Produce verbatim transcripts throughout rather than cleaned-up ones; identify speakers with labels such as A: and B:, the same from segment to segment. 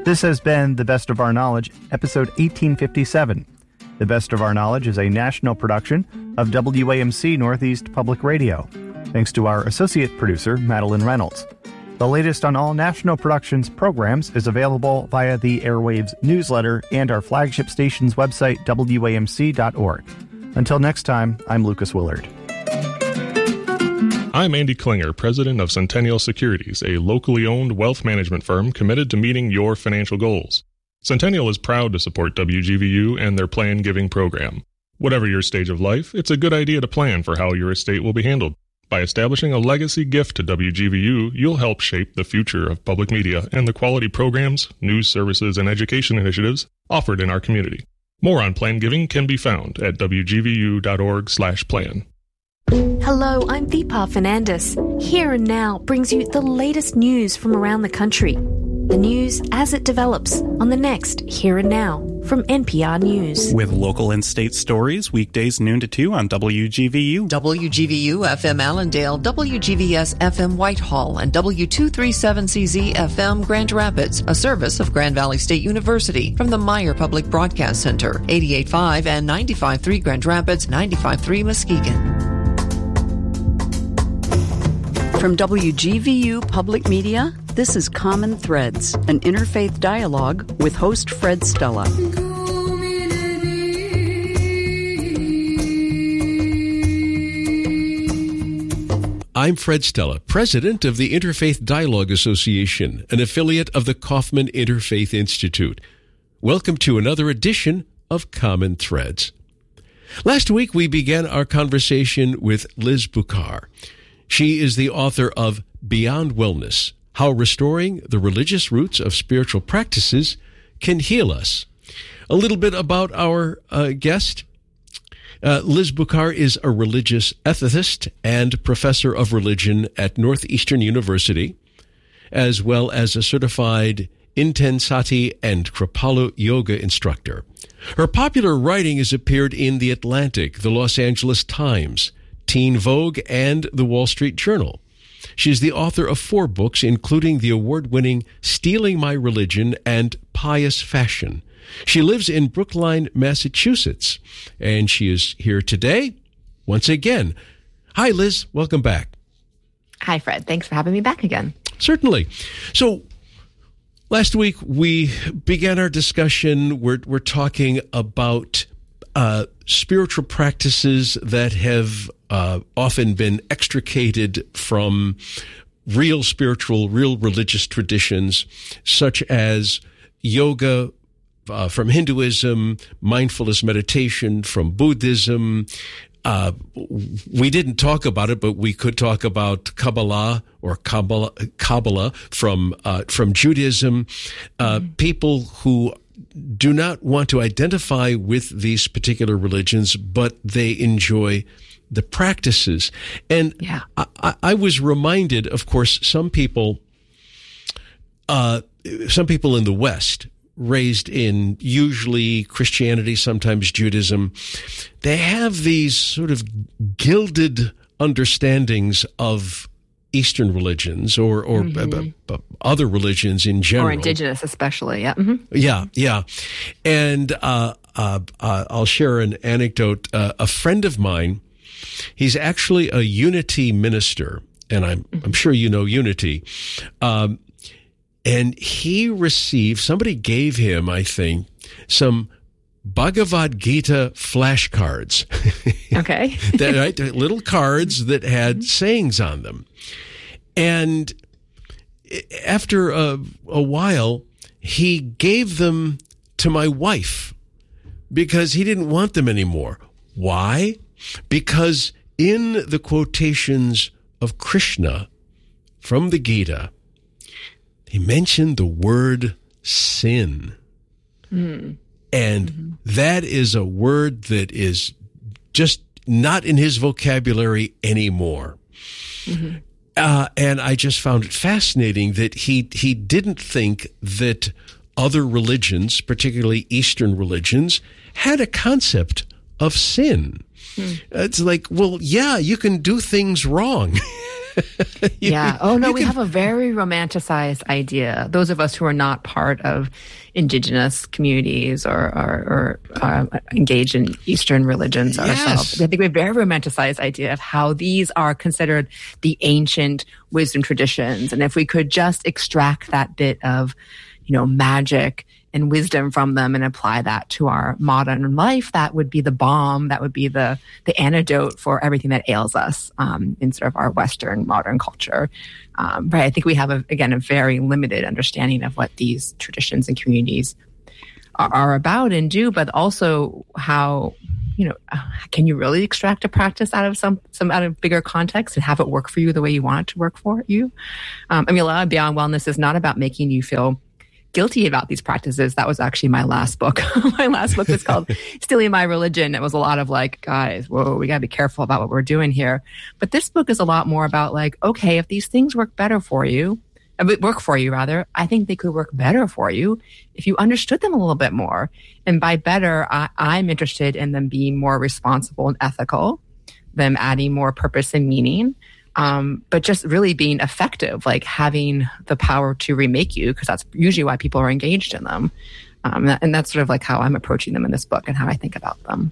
A: This has been The Best of Our Knowledge, episode eighteen fifty-seven. The Best of Our Knowledge is a national production of W A M C Northeast Public Radio. Thanks to our associate producer, Madeline Reynolds. The latest on all National Productions programs is available via the Airwaves newsletter and our flagship station's website, W A M C dot org. Until next time, I'm Lucas Willard.
B: I'm Andy Klinger, president of Centennial Securities, a locally owned wealth management firm committed to meeting your financial goals. Centennial is proud to support W G V U and their plan giving program. Whatever your stage of life, it's a good idea to plan for how your estate will be handled. By establishing a legacy gift to W G V U, you'll help shape the future of public media and the quality programs, news services, and education initiatives offered in our community. More on plan giving can be found at W G V U dot org slash plan.
C: Hello, I'm Deepa Fernandes. Here and Now brings you the latest news from around the country. The news as it develops on the next Here and Now from N P R News.
D: With local and state stories, weekdays noon to two on W G V U.
E: W G V U F M Allendale, W G V S F M Whitehall, and W two thirty-seven C Z F M Grand Rapids, a service of Grand Valley State University from the Meyer Public Broadcast Center, eighty-eight point five and ninety-five point three Grand Rapids, ninety-five point three Muskegon.
F: From W G V U Public Media, this is Common Threads, an interfaith dialogue with host Fred Stella.
G: I'm Fred Stella, president of the Interfaith Dialogue Association, an affiliate of the Kaufman Interfaith Institute. Welcome to another edition of Common Threads. Last week, we began our conversation with Liz Bucar. She is the author of Beyond Wellness, How Restoring the Religious Roots of Spiritual Practices Can Heal Us. A little bit about our uh, guest. Uh, Liz Bucar is a religious ethicist and professor of religion at Northeastern University, as well as a certified Intensati and Kripalu yoga instructor. Her popular writing has appeared in The Atlantic, The Los Angeles Times, Teen Vogue, and The Wall Street Journal. She is the author of four books, including the award-winning Stealing My Religion and Pious Fashion. She lives in Brookline, Massachusetts, and she is here today once again. Hi, Liz. Welcome back.
H: Hi, Fred. Thanks for having me back again.
G: Certainly. So, last week we began our discussion. We're, we're talking about uh, spiritual practices that have uh, often been extricated from real spiritual, real religious traditions, such as yoga uh, from Hinduism, mindfulness meditation from Buddhism. Uh, we didn't talk about it, but we could talk about Kabbalah or Kabbalah, Kabbalah from uh, from Judaism. Uh, mm-hmm. People who do not want to identify with these particular religions, but they enjoy the practices. And
H: yeah.
G: I, I was reminded, of course, some people, uh, some people in the West, raised in usually Christianity, sometimes Judaism, they have these sort of gilded understandings of Eastern religions or, or mm-hmm. b- b- other religions in general.
H: Or indigenous especially, yeah. Mm-hmm.
G: Yeah, yeah. And uh, uh, uh, I'll share an anecdote. Uh, a friend of mine, he's actually a Unity minister, and I'm, mm-hmm. I'm sure you know Unity. Um, and he received, somebody gave him, I think, some Bhagavad Gita flashcards.
H: Okay.
G: that, right, little cards that had sayings on them. And after a, a while, he gave them to my wife because he didn't want them anymore. Why? Because in the quotations of Krishna from the Gita, he mentioned the word sin.
H: Mm.
G: And mm-hmm. that is a word that is just not in his vocabulary anymore. Mm-hmm. Uh, and I just found it fascinating that he he didn't think that other religions, particularly Eastern religions, had a concept of sin. Mm. It's like, well, yeah, you can do things wrong.
H: Yeah. Oh, no, we
G: can,
H: have a very romanticized idea. Those of us who are not part of indigenous communities or, or, or uh, engaged in Eastern religions
G: yes.
H: ourselves, I think we have a very romanticized idea of how these are considered the ancient wisdom traditions. And if we could just extract that bit of, you know, magic and wisdom from them and apply that to our modern life, that would be the balm, that would be the the antidote for everything that ails us um, in sort of our Western modern culture. Um, right. I think we have, a, again, a very limited understanding of what these traditions and communities are, are about and do, but also how, you know, can you really extract a practice out of some, some out of bigger context and have it work for you the way you want it to work for you? Um, I mean, a lot of Beyond Wellness is not about making you feel guilty about these practices. That was actually my last book. My last book was called Stealing My Religion. It was a lot of like, guys, whoa, we got to be careful about what we're doing here. But this book is a lot more about like, okay, if these things work better for you, work for you rather, I think they could work better for you if you understood them a little bit more. And by better, I, I'm interested in them being more responsible and ethical, them adding more purpose and meaning. Um, but just really being effective, like having the power to remake you, because that's usually why people are engaged in them. Um, and that's sort of like how I'm approaching them in this book and how I think about them.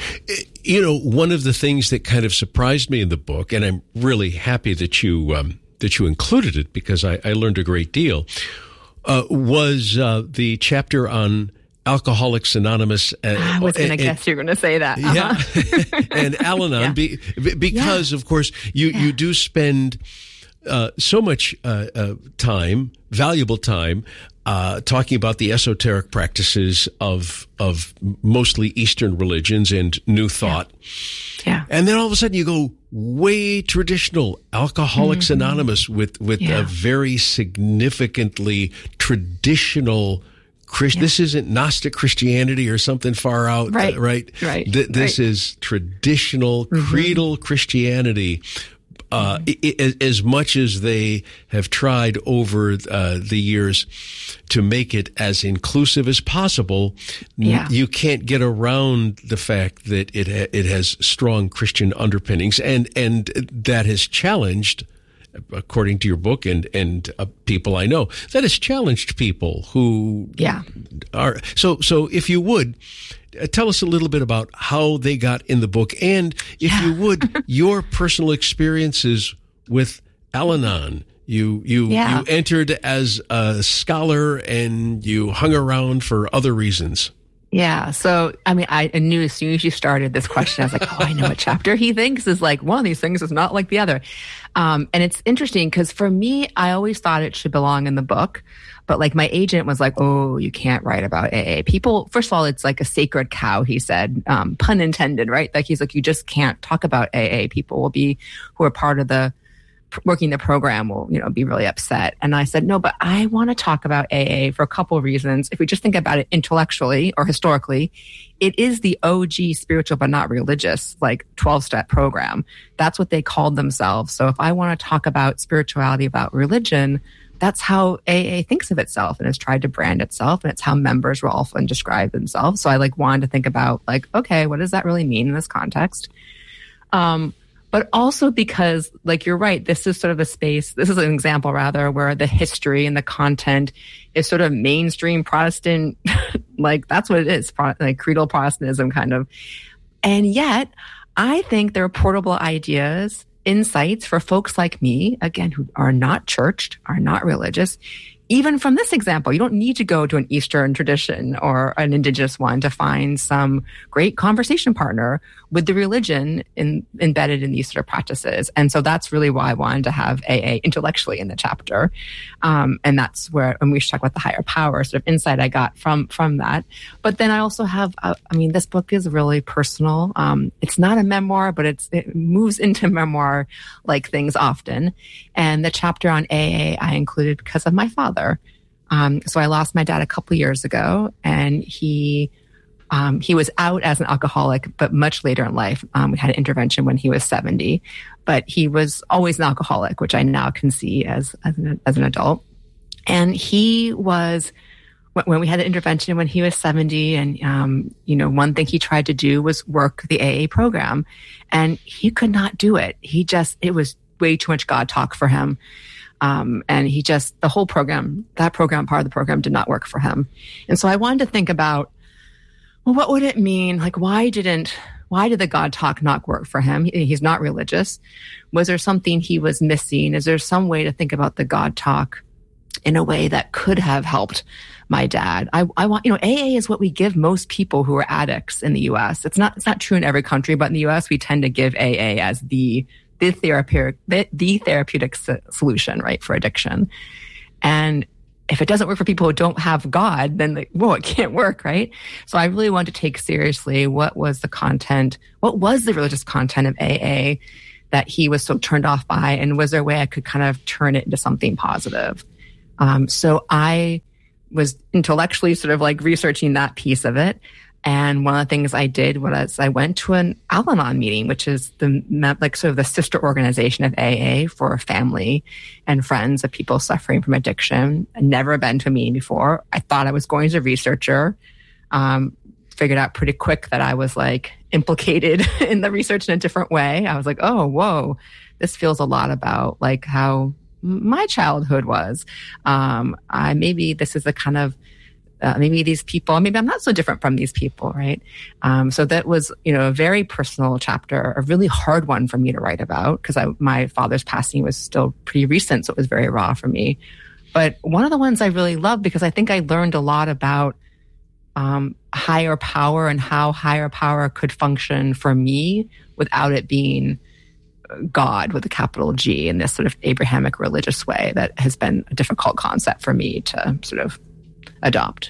G: You know, one of the things that kind of surprised me in the book, and I'm really happy that you um, that you included it because I, I learned a great deal, uh, was uh, the chapter on Alcoholics Anonymous. Uh,
H: I was going to guess you're going to say that. Uh-huh.
G: Yeah. And Al-Anon, yeah. be, because, yeah. of course, you, yeah. you do spend uh, so much uh, uh, time, valuable time, uh, talking about the esoteric practices of of mostly Eastern religions and New Thought.
H: Yeah. yeah.
G: And then all of a sudden you go way traditional, Alcoholics mm-hmm. Anonymous with, with
H: yeah.
G: a very significantly traditional Christ, yeah. This isn't Gnostic Christianity or something far out,
H: right?
G: Uh, right?
H: Right.
G: Th- this
H: right.
G: is traditional mm-hmm. creedal Christianity. Uh, mm-hmm. I- I- as much as they have tried over uh, the years to make it as inclusive as possible,
H: yeah.
G: n- you can't get around the fact that it ha- it has strong Christian underpinnings, and and that has challenged, according to your book and, and uh, people I know, that has challenged people who
H: yeah.
G: are, so, so if you would, uh, tell us a little bit about how they got in the book, and if
H: yeah.
G: you would, your personal experiences with Al-Anon. You, you,
H: yeah.
G: you entered as a scholar and you hung around for other reasons.
H: Yeah. So, I mean, I knew as soon as you started this question, I was like, oh, I know what chapter he thinks is like one of these things is not like the other. Um, and it's interesting because for me, I always thought it should belong in the book. But like my agent was like, oh, you can't write about A A. People, first of all, it's like a sacred cow, he said, um, pun intended, right? Like he's like, you just can't talk about A A. People will be, who are part of the working the program will, you know, be really upset. And I said, no, but I want to talk about A A for a couple of reasons. If we just think about it intellectually or historically, it is the O G spiritual but not religious, like twelve-step program. That's what they called themselves. So if I want to talk about spirituality, about religion, that's how A A thinks of itself and has tried to brand itself. And it's how members will often describe themselves. So I like wanted to think about like, okay, what does that really mean in this context? Um, But also because, like, you're right, this is sort of a space, this is an example rather, where the history and the content is sort of mainstream Protestant, like, that's what it is, like creedal Protestantism kind of. And yet, I think there are portable ideas, insights for folks like me, again, who are not churched, are not religious. Even from this example, you don't need to go to an Eastern tradition or an indigenous one to find some great conversation partner with the religion in, embedded in these sort of practices. And so that's really why I wanted to have A A intellectually in the chapter. Um, and that's where, when we talk about the higher power, sort of insight I got from, from that. But then I also have, uh, I mean, this book is really personal. Um, it's not a memoir, but it's, it moves into memoir like things often. And the chapter on A A I included because of my father. Um, so I lost my dad a couple years ago, and he um, he was out as an alcoholic, but much later in life. Um, we had an intervention when he was seventy, but he was always an alcoholic, which I now can see as as an, as an adult. And he was, when we had an intervention when he was seventy, and um, you know, one thing he tried to do was work the A A program, and he could not do it. He just, it was way too much God talk for him. Um, and he just, the whole program, that program, part of the program did not work for him. And so I wanted to think about, well, what would it mean? Like, why didn't, why did the God talk not work for him? He, he's not religious. Was there something he was missing? Is there some way to think about the God talk in a way that could have helped my dad? I, I want, you know, A A is what we give most people who are addicts in the U S. It's not, it's not true in every country, but in the U S we tend to give A A as the, the therapeutic, the, the therapeutic so- solution, right, for addiction. And if it doesn't work for people who don't have God, then, like, whoa, it can't work, right? So I really wanted to take seriously what was the content, what was the religious content of A A that he was so turned off by, and was there a way I could kind of turn it into something positive? Um, so I was intellectually sort of like researching that piece of it. And one of the things I did was I went to an Al-Anon meeting, which is the like sort of the sister organization of A A for family and friends of people suffering from addiction. I'd never been to a meeting before. I thought I was going as a researcher. Um, figured out pretty quick that I was like implicated in the research in a different way. I was like, oh, whoa, this feels a lot about like how my childhood was. Um, I maybe this is the kind of Uh, maybe these people, maybe I'm not so different from these people, right? Um, so that was, you know, a very personal chapter, a really hard one for me to write about because my father's passing was still pretty recent, so it was very raw for me. But one of the ones I really loved because I think I learned a lot about um, higher power and how higher power could function for me without it being God with a capital G in this sort of Abrahamic religious way that has been a difficult concept for me to sort of adopt.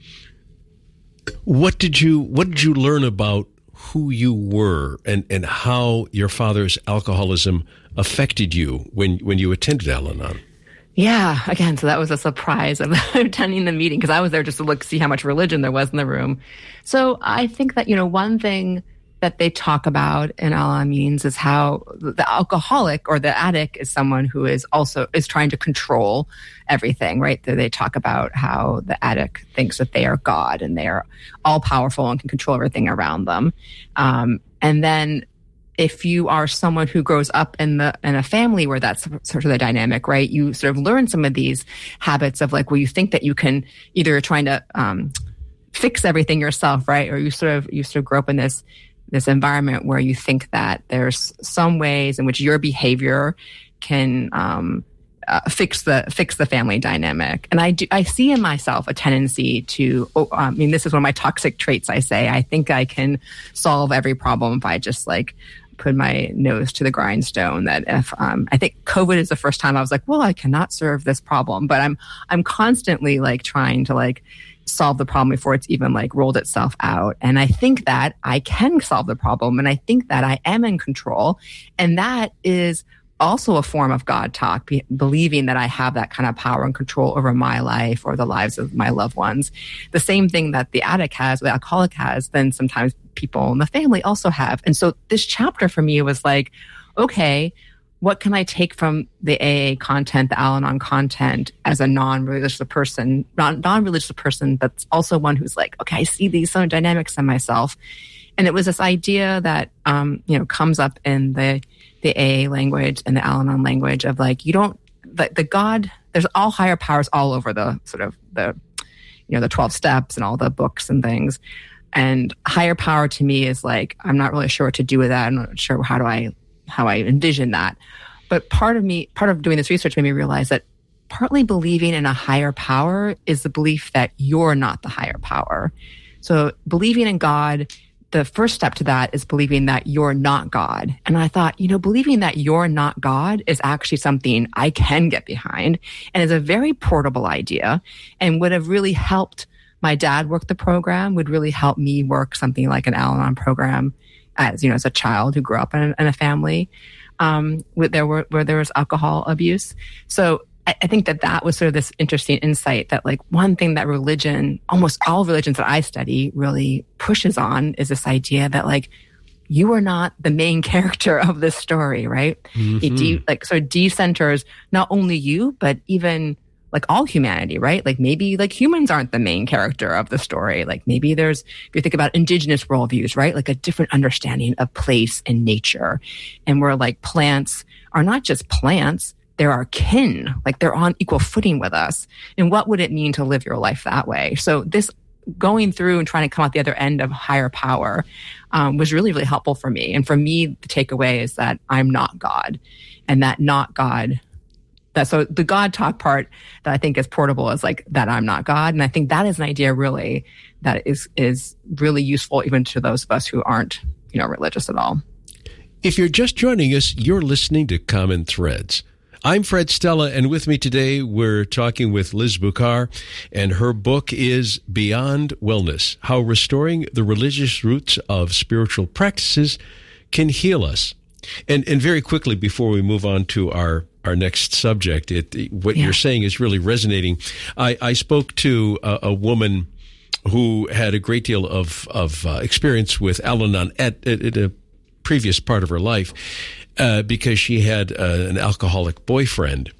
G: What did you What did you learn about who you were and, and how your father's alcoholism affected you when, when you attended Al-Anon?
H: Yeah, again, so that was a surprise of attending the meeting because I was there just to look, see how much religion there was in the room. So I think that, you know, one thing that they talk about in Al-Anon meetings is how the alcoholic or the addict is someone who is also is trying to control everything, right? They talk about how the addict thinks that they are God and they are all powerful and can control everything around them. Um, and then if you are someone who grows up in the in a family where that's sort of the dynamic, right? You sort of learn some of these habits of like, well, you think that you can either trying to um, fix everything yourself, right? Or you sort of you sort of grow up in this this environment where you think that there's some ways in which your behavior can um, uh, fix the fix the family dynamic. And I do, I see in myself a tendency to, oh, I mean, this is one of my toxic traits, I say. I think I can solve every problem if I just like put my nose to the grindstone. That if um, I think COVID is the first time I was like, well, I cannot serve this problem. But I'm I'm constantly like trying to like solve the problem before it's even like rolled itself out. And I think that I can solve the problem. And I think that I am in control. And that is also a form of God talk, be, believing that I have that kind of power and control over my life or the lives of my loved ones. The same thing that the addict has, the alcoholic has, then sometimes people in the family also have. And so this chapter for me was like, okay, what can I take from the A A content, the Al-Anon content as a non-religious person, non- non-religious person, but also one who's like, okay, I see these some dynamics in myself. And it was this idea that, um, you know, comes up in the, the A A language and the Al-Anon language of like, you don't, the, the God, there's all higher powers all over the sort of the, you know, the twelve steps and all the books and things. And higher power to me is like, I'm not really sure what to do with that. I'm not sure how do I, how I envision that. But part of me, part of doing this research made me realize that partly believing in a higher power is the belief that you're not the higher power. So believing in God, the first step to that is believing that you're not God. And I thought, you know, believing that you're not God is actually something I can get behind and is a very portable idea and would have really helped my dad work the program, would really help me work something like an Al-Anon program as, you know, as a child who grew up in, in a family um, where there were, where there was alcohol abuse. So I, I think that that was sort of this interesting insight that like one thing that religion, almost all religions that I study really pushes on is this idea that like, you are not the main character of this story, right? Mm-hmm. It de- like sort of decenters not only you, but even like all humanity, right? Like maybe like humans aren't the main character of the story. Like maybe there's, if you think about indigenous worldviews, right? Like a different understanding of place and nature. And where like plants are not just plants, they're our kin, like they're on equal footing with us. And what would it mean to live your life that way? So this going through and trying to come out the other end of higher power um, was really, really helpful for me. And for me, the takeaway is that I'm not God, and that not God That, so the God talk part that I think is portable is like that I'm not God. And I think that is an idea really that is is really useful even to those of us who aren't, you know, religious at all.
G: If you're just joining us, you're listening to Common Threads. I'm Fred Stella, and with me today we're talking with Liz Bucar, and her book is Beyond Wellness, How Restoring the Religious Roots of Spiritual Practices Can Heal Us. And and very quickly, before we move on to our our next subject, it, what yeah. you're saying is really resonating. I, I spoke to a, a woman who had a great deal of, of uh, experience with Al-Anon at, at, at a previous part of her life uh, because she had uh, an alcoholic boyfriend.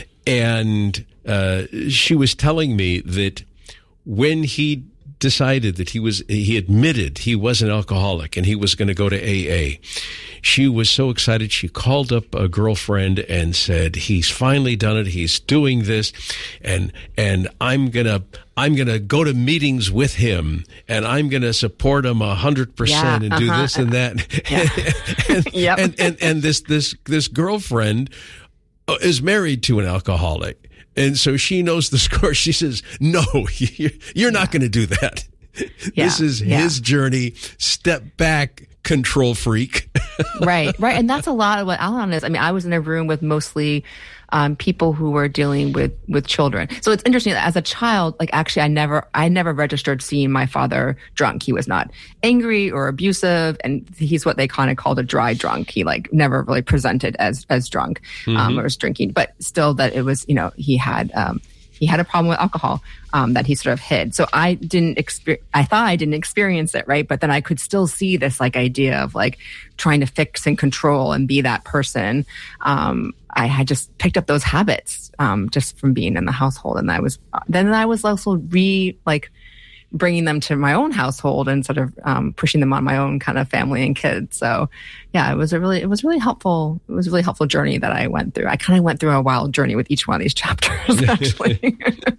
G: And uh, she was telling me that when he decided that he was, he admitted he was an alcoholic and he was going to go to A A, she was so excited. She called up a girlfriend and said, he's finally done it. He's doing this. And, and I'm going to, I'm going to go to meetings with him, and I'm going to support him a hundred percent and do uh-huh. this and that. Yeah. and, yep. and, and, and this, this, this girlfriend is married to an alcoholic. And so she knows the score. She says, no, you're not yeah. going to do that. Yeah. This is yeah. his journey. Step back, control freak.
H: Right, right. And that's a lot of what Al-Anon is. I mean, I was in a room with mostly um, people who were dealing with, with children. So it's interesting that as a child, like actually I never, I never registered seeing my father drunk. He was not angry or abusive, and he's what they kind of called a dry drunk. He like never really presented as, as drunk, um, mm-hmm. or was drinking, but still that it was, you know, he had, um, he had a problem with alcohol um, that he sort of hid. So I didn't experience, I thought I didn't experience it, right? But then I could still see this like idea of like trying to fix and control and be that person. Um, I had just picked up those habits um, just from being in the household. And I was, then I was also re like bringing them to my own household and sort of um, pushing them on my own kind of family and kids. So yeah, it was a really, it was really helpful. It was a really helpful journey that I went through. I kind of went through a wild journey with each one of these chapters, actually.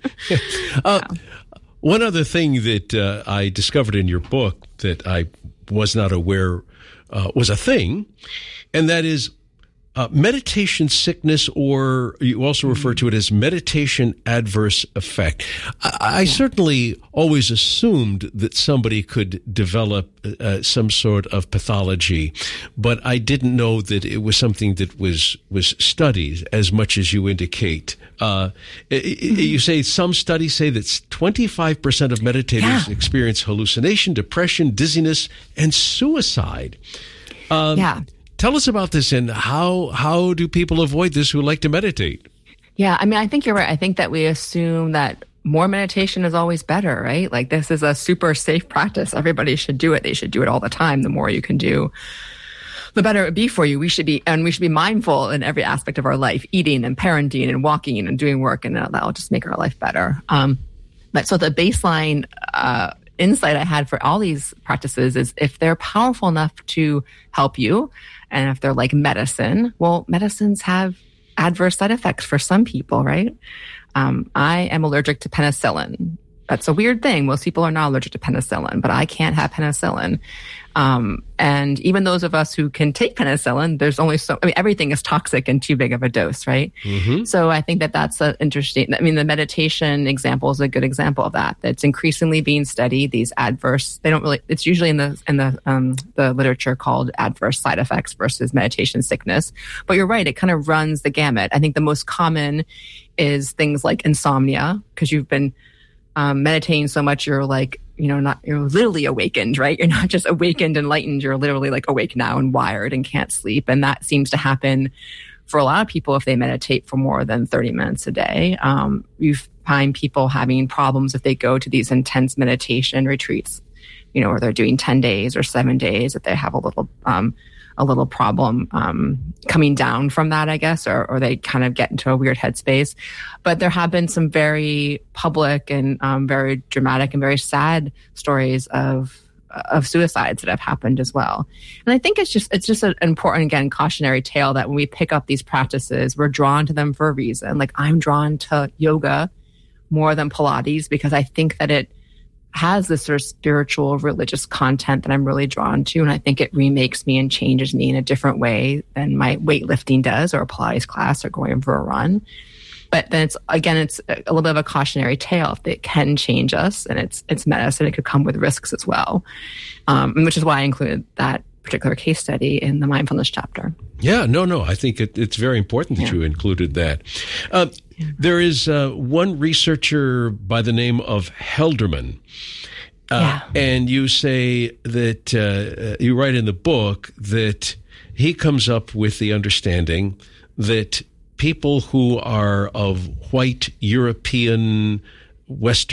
G: uh, yeah. One other thing that uh, I discovered in your book that I was not aware uh, was a thing, and that is Uh, meditation sickness, or you also refer to it as meditation adverse effect. I, I yeah. certainly always assumed that somebody could develop uh, some sort of pathology, but I didn't know that it was something that was was studied as much as you indicate. Uh, mm-hmm. You say some studies say that twenty-five percent of meditators yeah. experience hallucination, depression, dizziness, and suicide. Um, yeah. Tell us about this, and how how do people avoid this who like to meditate?
H: Yeah, I mean, I think you're right. I think that we assume that more meditation is always better, right? Like this is a super safe practice. Everybody should do it. They should do it all the time. The more you can do, the better it would be for you. We should be, and we should be mindful in every aspect of our life, eating and parenting and walking and doing work, and that'll just make our life better. Um, but so the baseline uh, insight I had for all these practices is if they're powerful enough to help you, and if they're like medicine, well, medicines have adverse side effects for some people, right? Um, I am allergic to penicillin. That's a weird thing. Most people are not allergic to penicillin, but I can't have penicillin. Um, and even those of us who can take penicillin, there's only so, I mean, everything is toxic in too big of a dose, right? Mm-hmm. So I think that that's a interesting, I mean, the meditation example is a good example of that. That's increasingly being studied, these adverse, they don't really, it's usually in the, in the, um, the literature called adverse side effects versus meditation sickness. But you're right, it kind of runs the gamut. I think the most common is things like insomnia, because you've been um, meditating so much, you're like, you know, not, you're literally awakened, right? You're not just awakened, enlightened. You're literally like awake now and wired and can't sleep. And that seems to happen for a lot of people if they meditate for more than thirty minutes a day. Um, you find people having problems if they go to these intense meditation retreats, you know, where they're doing ten days or seven days, if they have a little, um, a little problem um, coming down from that, I guess, or, or they kind of get into a weird headspace. But there have been some very public and um, very dramatic and very sad stories of of suicides that have happened as well. And I think it's just it's just an important, again, cautionary tale that when we pick up these practices, we're drawn to them for a reason. Like I'm drawn to yoga more than Pilates because I think that it has this sort of spiritual, religious content that I'm really drawn to. And I think it remakes me and changes me in a different way than my weightlifting does or a Pilates class or going for a run. But then it's, again, it's a little bit of a cautionary tale. It can change us and it's it's medicine. It could come with risks as well, um, which is why I included that particular case study in the mindfulness chapter.
G: Yeah, no, no. I think it, it's very important that yeah. you included that. Uh, yeah. There is uh, one researcher by the name of Helderman. Uh, yeah. And you say that, uh, you write in the book that he comes up with the understanding that people who are of white European Western